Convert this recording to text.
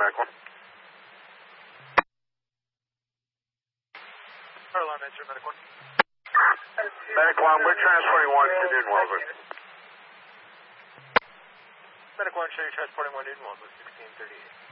Medic 1. Alarm answer, Medic 1. Medic 1, we're transporting 1 to Newton Wellesley. Medic 1, show you transporting 1 Newton Wellesley, 1638.